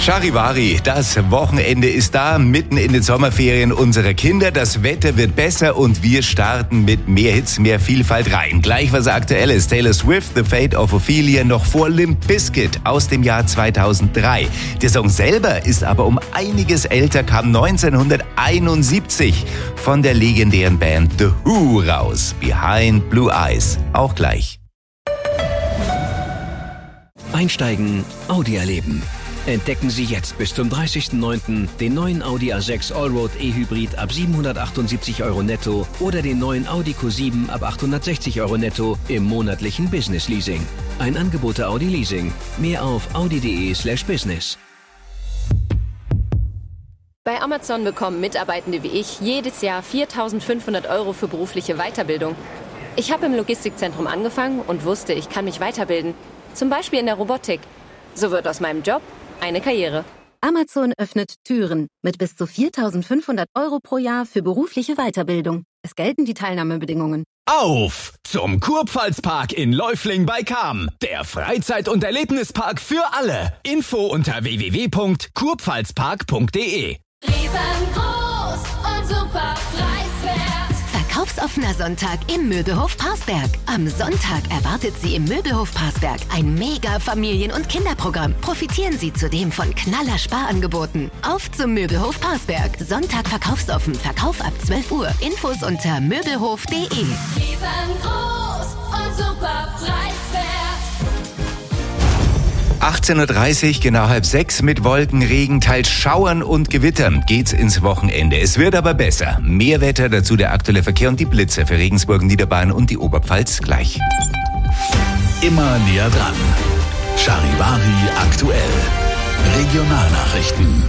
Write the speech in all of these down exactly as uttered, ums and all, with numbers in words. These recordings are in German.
Charivari, das Wochenende ist da, mitten in den Sommerferien unserer Kinder. Das Wetter wird besser und wir starten mit mehr Hits, mehr Vielfalt rein. Gleich was Aktuelles. Taylor Swift, The Fate of Ophelia, noch vor Limp Bizkit aus dem Jahr zweitausenddrei. Der Song selber ist aber um einiges älter, kam neunzehnhunderteinundsiebzig von der legendären Band The Who raus. Behind Blue Eyes, auch gleich. Einsteigen, Audi erleben. Entdecken Sie jetzt bis zum dreißigsten neunten den neuen Audi A sechs Allroad E-Hybrid ab siebenhundertachtundsiebzig Euro netto oder den neuen Audi Q sieben ab achthundertsechzig Euro netto im monatlichen Business Leasing. Ein Angebot der Audi Leasing. Mehr auf audi.de slash business. Bei Amazon bekommen Mitarbeitende wie ich jedes Jahr viertausendfünfhundert Euro für berufliche Weiterbildung. Ich habe im Logistikzentrum angefangen und wusste, ich kann mich weiterbilden. Zum Beispiel in der Robotik. So wird aus meinem Job eine Karriere. Amazon öffnet Türen mit bis zu viertausendfünfhundert Euro pro Jahr für berufliche Weiterbildung. Es gelten die Teilnahmebedingungen. Auf zum Kurpfalzpark in Läufling bei Cham. Der Freizeit- und Erlebnispark für alle. Info unter w w w punkt kurpfalzpark punkt d e. Riesengroß und super preiswert. Verkaufsoffener Sonntag im Möbelhof Parsberg. Am Sonntag erwartet Sie im Möbelhof Parsberg ein mega Familien- und Kinderprogramm. Profitieren Sie zudem von Knaller-Sparangeboten. Auf zum Möbelhof Parsberg. Sonntag verkaufsoffen. Verkauf ab zwölf Uhr. Infos unter möbelhof punkt d e. Riesengroß und super preiswert. achtzehn Uhr dreißig, genau halb sechs, mit Wolken, Regen, teils Schauern und Gewittern geht's ins Wochenende. Es wird aber besser. Mehr Wetter, dazu der aktuelle Verkehr und die Blitze für Regensburg, Niederbayern und die Oberpfalz gleich. Immer näher dran. Charivari aktuell. Regionalnachrichten.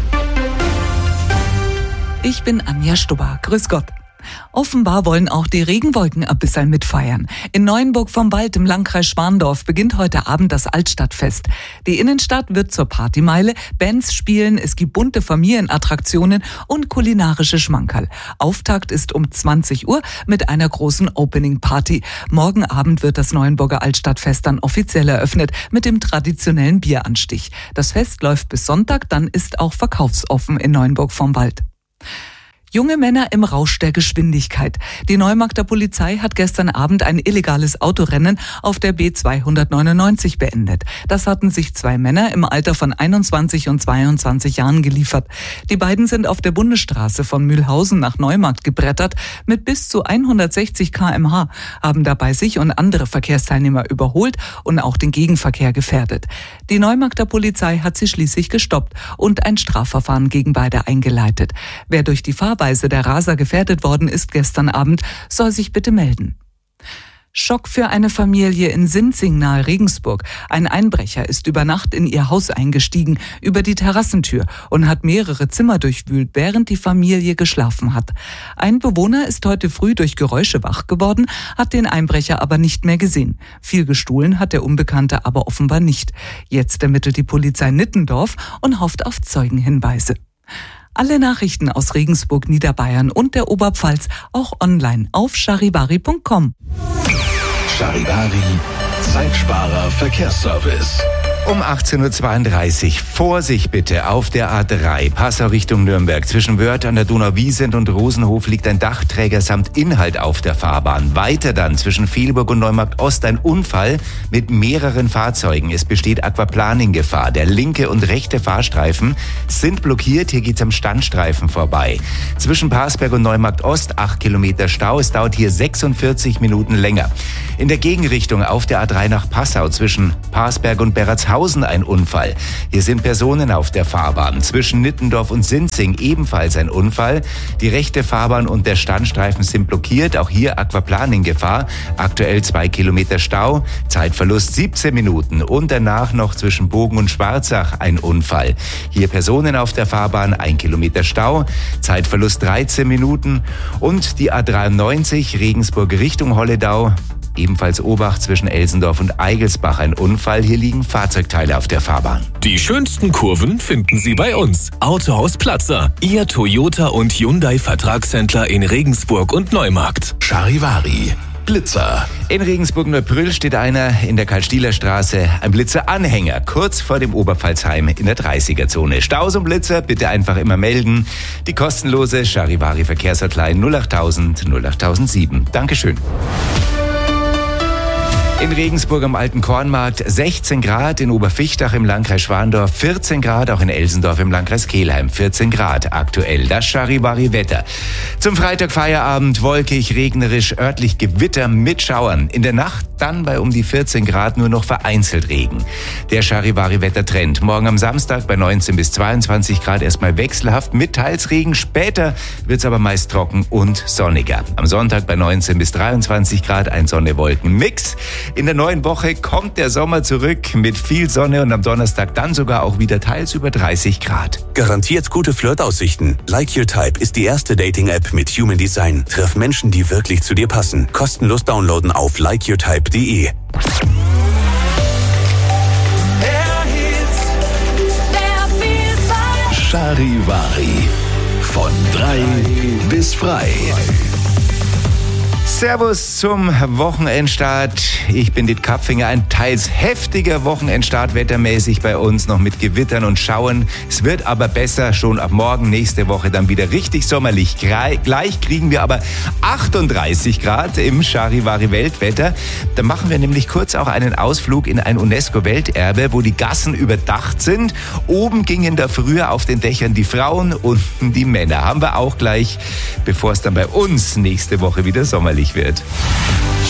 Ich bin Anja Stubber. Grüß Gott. Offenbar wollen auch die Regenwolken ein bisschen mitfeiern. In Neuenburg vom Wald im Landkreis Schwandorf beginnt heute Abend das Altstadtfest. Die Innenstadt wird zur Partymeile, Bands spielen, es gibt bunte Familienattraktionen und kulinarische Schmankerl. Auftakt ist um zwanzig Uhr mit einer großen Opening-Party. Morgen Abend wird das Neuenburger Altstadtfest dann offiziell eröffnet mit dem traditionellen Bieranstich. Das Fest läuft bis Sonntag, dann ist auch verkaufsoffen in Neuenburg vom Wald. Junge Männer im Rausch der Geschwindigkeit. Die Neumarkter Polizei hat gestern Abend ein illegales Autorennen auf der B zweihundertneunundneunzig beendet. Das hatten sich zwei Männer im Alter von einundzwanzig und zweiundzwanzig Jahren geliefert. Die beiden sind auf der Bundesstraße von Mühlhausen nach Neumarkt gebrettert mit bis zu hundertsechzig Kilometer pro Stunde, haben dabei sich und andere Verkehrsteilnehmer überholt und auch den Gegenverkehr gefährdet. Die Neumarkter Polizei hat sie schließlich gestoppt und ein Strafverfahren gegen beide eingeleitet. Wer durch die Fahrweise der Raser gefährdet worden ist gestern Abend, soll sich bitte melden. Schock für eine Familie in Sinzing nahe Regensburg. Ein Einbrecher ist über Nacht in ihr Haus eingestiegen, über die Terrassentür und hat mehrere Zimmer durchwühlt, während die Familie geschlafen hat. Ein Bewohner ist heute früh durch Geräusche wach geworden, hat den Einbrecher aber nicht mehr gesehen. Viel gestohlen hat der Unbekannte aber offenbar nicht. Jetzt ermittelt die Polizei Nittendorf und hofft auf Zeugenhinweise. Alle Nachrichten aus Regensburg, Niederbayern und der Oberpfalz auch online auf charivari punkt com. Charivari, Zeitsparer Verkehrsservice. Um achtzehn Uhr zweiunddreißig, Vorsicht bitte auf der A drei, Passau Richtung Nürnberg. Zwischen Wörth an der Donauwiesent und Rosenhof liegt ein Dachträger samt Inhalt auf der Fahrbahn. Weiter dann zwischen Velburg und Neumarkt Ost ein Unfall mit mehreren Fahrzeugen. Es besteht Aquaplaning-Gefahr. Der linke und rechte Fahrstreifen sind blockiert. Hier geht's am Standstreifen vorbei. Zwischen Parsberg und Neumarkt Ost acht Kilometer Stau. Es dauert hier sechsundvierzig Minuten länger. In der Gegenrichtung auf der A drei nach Passau zwischen Parsberg und Berratshausen ein Unfall. Hier sind Personen auf der Fahrbahn. Zwischen Nittendorf und Sinzing ebenfalls ein Unfall. Die rechte Fahrbahn und der Standstreifen sind blockiert. Auch hier Aquaplaning-Gefahr. Aktuell zwei Kilometer Stau. Zeitverlust siebzehn Minuten. Und danach noch zwischen Bogen und Schwarzach ein Unfall. Hier Personen auf der Fahrbahn. Ein Kilometer Stau. Zeitverlust dreizehn Minuten. Und die A dreiundneunzig Regensburg Richtung Holledau. Ebenfalls Obacht zwischen Elsendorf und Eigelsbach ein Unfall. Hier liegen Fahrzeugteile auf der Fahrbahn. Die schönsten Kurven finden Sie bei uns. Autohaus Platzer, Ihr Toyota und Hyundai Vertragshändler in Regensburg und Neumarkt. Charivari, Blitzer. In Regensburg-Neubrüll steht einer in der Karl-Stieler Straße, ein Blitzer-Anhänger, kurz vor dem Oberpfalzheim in der dreißiger-Zone. Staus und Blitzer bitte einfach immer melden. Die kostenlose Charivari-Verkehrshotline null achttausend null achttausendsieben. Dankeschön. In Regensburg am Alten Kornmarkt sechzehn Grad, in Oberfichtach im Landkreis Schwandorf vierzehn Grad, auch in Elsendorf im Landkreis Kelheim vierzehn Grad aktuell. Das Charivari-Wetter. Zum Freitag Feierabend wolkig, regnerisch, örtlich Gewitter mit Schauern. In der Nacht dann bei um die vierzehn Grad nur noch vereinzelt Regen. Der Charivari-Wettertrend. Morgen am Samstag bei neunzehn bis zweiundzwanzig Grad erstmal wechselhaft mit teils Regen. Später wird's aber meist trocken und sonniger. Am Sonntag bei neunzehn bis dreiundzwanzig Grad ein Sonne-Wolken-Mix. In der neuen Woche kommt der Sommer zurück mit viel Sonne und am Donnerstag dann sogar auch wieder teils über dreißig Grad. Garantiert gute Flirtaussichten. Like Your Type ist die erste Dating-App mit Human Design. Treff Menschen, die wirklich zu dir passen. Kostenlos downloaden auf like your type punkt de. Charivari. Von drei bis frei. Servus zum Wochenendstart. Ich bin Dit Kapfinger. Ein teils heftiger Wochenendstart wettermäßig bei uns, noch mit Gewittern und Schauern. Es wird aber besser, schon ab morgen, nächste Woche dann wieder richtig sommerlich. Gleich kriegen wir aber achtunddreißig Grad im Charivari-Weltwetter. Da machen wir nämlich kurz auch einen Ausflug in ein UNESCO-Welterbe, wo die Gassen überdacht sind. Oben gingen da früher auf den Dächern die Frauen, unten die Männer. Haben wir auch gleich, bevor es dann bei uns nächste Woche wieder sommerlich wird.